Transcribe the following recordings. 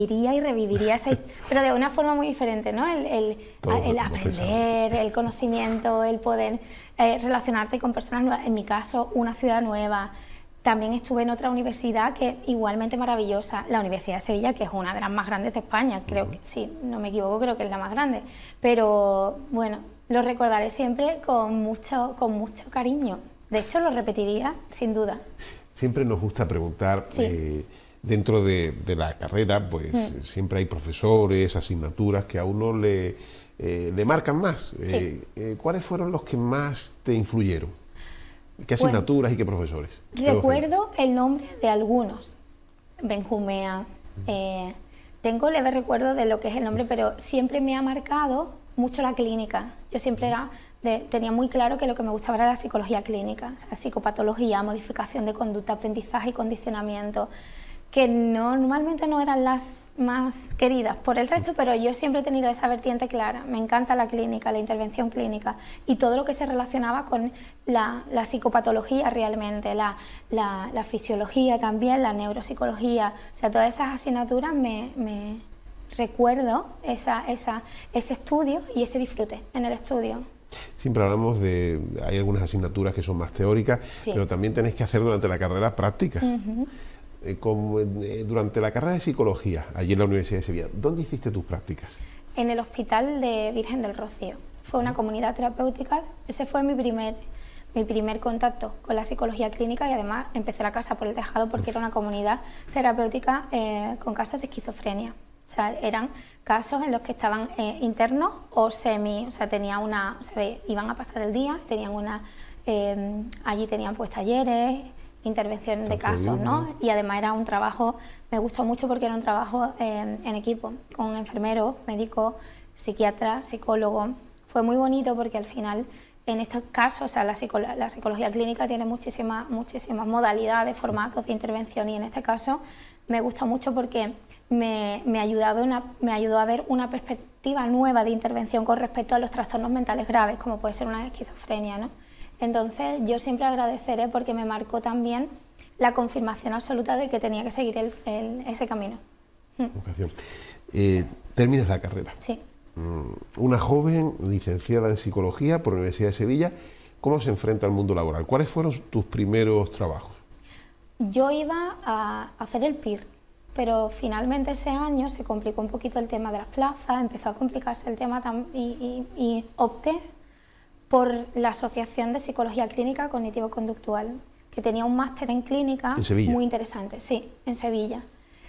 Iría y reviviría pero de una forma muy diferente, ¿no? El aprender, el conocimiento, el poder relacionarte con personas nuevas, en mi caso, una ciudad nueva. También estuve en otra universidad que igualmente maravillosa, la Universidad de Sevilla, que es una de las más grandes de España, creo que, sí, no me equivoco, creo que es la más grande, pero bueno, lo recordaré siempre con mucho cariño. De hecho, lo repetiría sin duda. Siempre nos gusta preguntar... Sí. Dentro de la carrera, pues siempre hay profesores, asignaturas que a uno le marcan más. Sí. ¿Cuáles fueron los que más te influyeron? ¿Qué asignaturas y qué profesores? Recuerdo el nombre de algunos. Benjumea. Tengo leve recuerdo de lo que es el nombre, pero siempre me ha marcado mucho la clínica. Yo siempre tenía muy claro que lo que me gustaba era la psicología clínica, o sea, psicopatología, modificación de conducta, aprendizaje y condicionamiento, que normalmente no eran las más queridas por el resto, pero yo siempre he tenido esa vertiente clara. Me encanta la clínica, la intervención clínica y todo lo que se relacionaba con la psicopatología realmente, la fisiología también, la neuropsicología, o sea, todas esas asignaturas me recuerdo ese estudio y ese disfrute en el estudio. Siempre hablamos hay algunas asignaturas que son más teóricas, sí, pero también tenéis que hacer durante la carrera prácticas. Durante la carrera de psicología, allí en la Universidad de Sevilla, ¿dónde hiciste tus prácticas? En el Hospital de Virgen del Rocío. Fue una comunidad terapéutica, ese fue mi primer contacto con la psicología clínica y además empecé la casa por el tejado porque era una comunidad terapéutica con casos de esquizofrenia. O sea, eran casos en los que estaban internos o semi, o sea, iban a pasar el día, allí tenían pues talleres, intervención de casos, ¿no? Y además era un trabajo, me gustó mucho porque era un trabajo en equipo, con enfermeros, médicos, psiquiatras, psicólogos. Fue muy bonito porque al final, en estos casos, o sea, la psicología clínica tiene muchísimas modalidades, formatos de intervención y en este caso me gustó mucho porque me ayudó a ver una perspectiva nueva de intervención con respecto a los trastornos mentales graves, como puede ser una esquizofrenia, ¿no? Entonces yo siempre agradeceré porque me marcó también la confirmación absoluta de que tenía que seguir ese camino. Terminas la carrera. Sí. Una joven licenciada en Psicología por la Universidad de Sevilla, ¿cómo se enfrenta al mundo laboral? ¿Cuáles fueron tus primeros trabajos? Yo iba a hacer el PIR, pero finalmente ese año se complicó un poquito el tema de las plazas, empezó a complicarse el tema y opté por la Asociación de Psicología Clínica Cognitivo-Conductual, que tenía un máster en clínica muy interesante, sí, en Sevilla.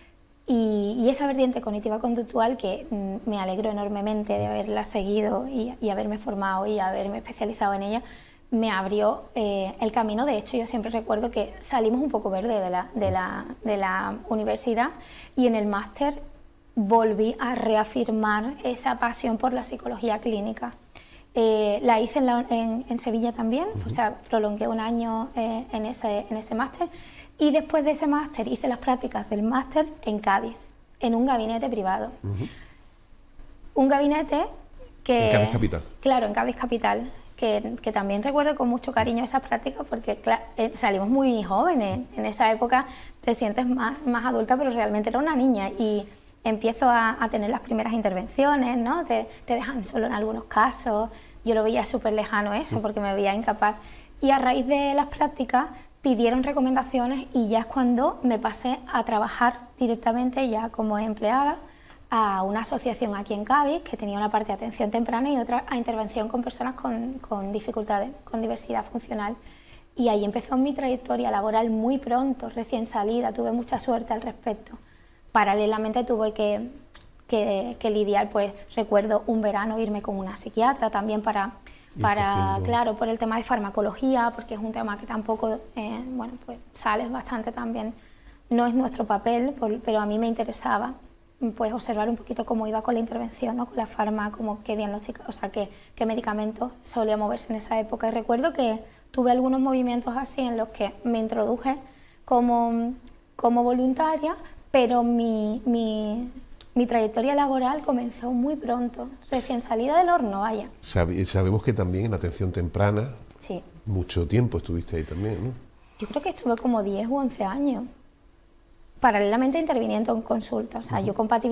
Y esa vertiente cognitiva conductual, que me alegro enormemente de haberla seguido y haberme formado y haberme especializado en ella, me abrió el camino. De hecho, yo siempre recuerdo que salimos un poco verde de la universidad y en el máster volví a reafirmar esa pasión por la psicología clínica. La hice en Sevilla también, o sea, prolongué un año en ese máster y después de ese máster hice las prácticas del máster en Cádiz, en un gabinete privado. Un gabinete que... ¿En Cádiz capital? Claro, en Cádiz capital, que también recuerdo con mucho cariño esas prácticas porque salimos muy jóvenes, en esa época te sientes más adulta, pero realmente era una niña y empiezo a tener las primeras intervenciones, ¿no? Te dejan solo en algunos casos, yo lo veía súper lejano eso porque me veía incapaz y a raíz de las prácticas pidieron recomendaciones y ya es cuando me pasé a trabajar directamente ya como empleada a una asociación aquí en Cádiz que tenía una parte de atención temprana y otra a intervención con personas con dificultades, con diversidad funcional. Y ahí empezó mi trayectoria laboral muy pronto, recién salida, tuve mucha suerte al respecto. Paralelamente tuve que lidiar, pues recuerdo un verano irme con una psiquiatra también claro, por el tema de farmacología, porque es un tema que tampoco, bueno, pues sales bastante también, no es nuestro papel, pero a mí me interesaba pues observar un poquito cómo iba con la intervención, ¿no? Con la farma, qué diagnóstico, o sea, qué medicamentos solía moverse en esa época. Y recuerdo que tuve algunos movimientos así en los que me introduje como voluntaria, pero mi trayectoria laboral comenzó muy pronto, recién salida del horno, vaya. Sabemos que también en atención temprana, sí, mucho tiempo estuviste ahí también, ¿no? Yo creo que estuve como 10 u 11 años. paralelamente interviniendo en consulta. O sea, yo compatibilizo